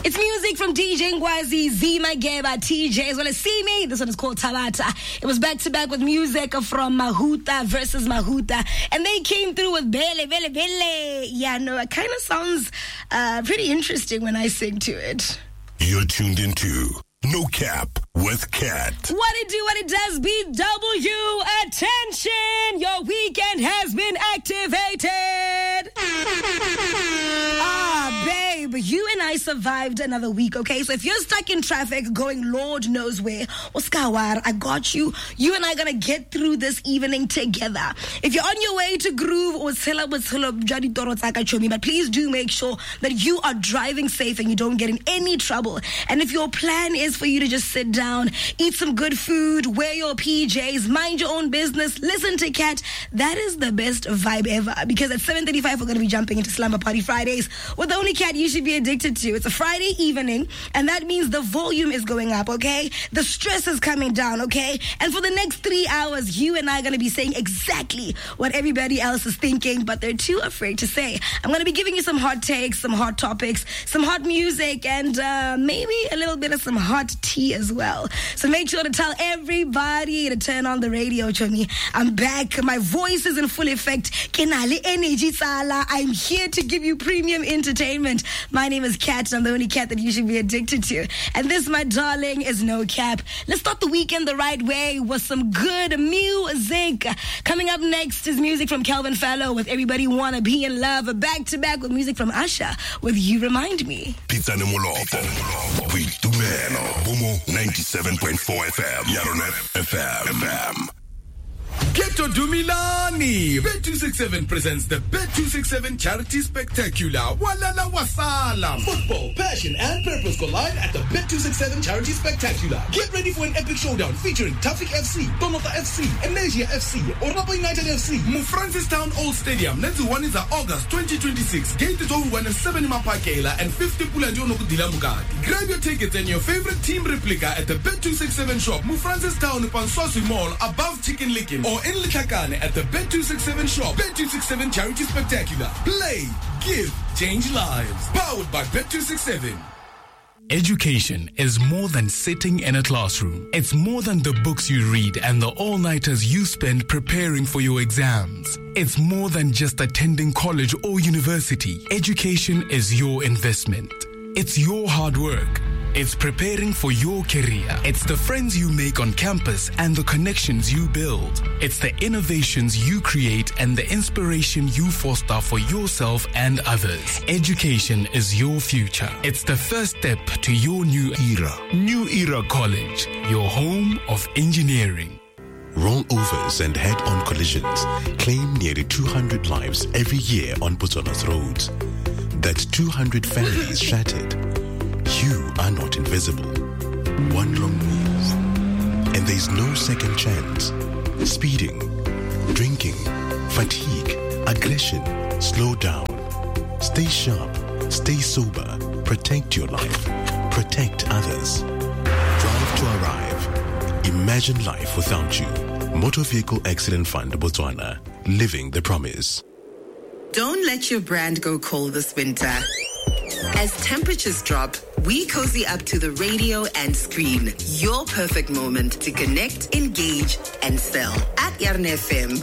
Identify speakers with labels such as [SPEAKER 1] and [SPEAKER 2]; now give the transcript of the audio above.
[SPEAKER 1] It's music from DJ Ngwazi, Z Mageba, TJ, as well as See Me. This one is called Tabata. It was back to back with music from Mahuta versus Mahuta. And they came through with Bele, Bele, Bele. Yeah, no, it kind of sounds pretty interesting when I sing to it.
[SPEAKER 2] You're tuned into No Cap with Cat.
[SPEAKER 1] What it do, what it does, BW. Attention! Your weekend has been activated. Babe, you and I survived another week, okay? So if you're stuck in traffic going Lord knows where, Oskawar, I got you. You and I gonna get through this evening together. If you're on your way to Groove or but please do make sure that you are driving safe and you don't get in any trouble. And if your plan is for you to just sit down, eat some good food, wear your PJs, mind your own business, listen to Cat, that is the best vibe ever. Because at 7:35 we're gonna be jumping into Slumber Party Fridays with the only Cat you should be addicted to. It's a Friday evening, and that means the volume is going up, okay? The stress is coming down, okay? And for the next 3 hours, you and I are going to be saying exactly what everybody else is thinking, but they're too afraid to say. I'm going to be giving you some hot takes, some hot topics, some hot music, and maybe a little bit of some hot tea as well. So make sure to tell everybody to turn on the radio, Chomi. I'm back. My voice is in full effect. Kenali energy sala. I'm here to give you premium entertainment. My name is Cat, and I'm the only Cat that you should be addicted to. And this, my darling, is No Cap. Let's start the weekend the right way with some good music. Coming up next is music from Calvin Fallow with Everybody Wanna Be in Love. Back to back with music from Asha with You Remind Me.
[SPEAKER 2] Pizza Nemolopo. With Tumeno. Bomo 97.4 FM. Yaronet FM.
[SPEAKER 3] Keto Dumilani. Bet267 presents the Bet267 Charity Spectacular. Walala Wasala. Football, passion, and purpose collide at the Bet267 Charity Spectacular. Get ready for an epic showdown featuring Tafik FC, Tonota FC, Amnesia FC, Orlapa United FC, Mufrancistown Old Stadium. Next one is August 2026. Gate is over 7 Mapakela and 50 Pulanjono Dilamugati. Grab your tickets and your favorite team replica at the Bet267 shop, Mufrancistown upon Sosi Mall, above Chicken Licken, or in Litakane at the Bet267 shop. Bet267 Charity Spectacular. Play, give, change lives. Powered by Bet267.
[SPEAKER 4] Education is more than sitting in a classroom. It's more than the books you read and the all-nighters you spend preparing for your exams. It's more than just attending college or university. Education is your investment. It's your hard work. It's preparing for your career. It's the friends you make on campus and the connections you build. It's the innovations you create and the inspiration you foster for yourself and others. Education is your future. It's the first step to your new era. New Era College, your home of engineering.
[SPEAKER 5] Rollovers and head-on collisions claim nearly 200 lives every year on Botswana's roads. That's 200 families shattered. You are not invisible. One wrong move, and there's no second chance. Speeding, drinking, fatigue, aggression. Slow down. Stay sharp. Stay sober. Protect your life. Protect others. Drive to arrive. Imagine life without you. Motor Vehicle Accident Fund, Botswana. Living the promise.
[SPEAKER 6] Don't let your brand go cold this winter. As temperatures drop, we cozy up to the radio and screen. Your perfect moment to connect, engage, and sell. At Yarn FM,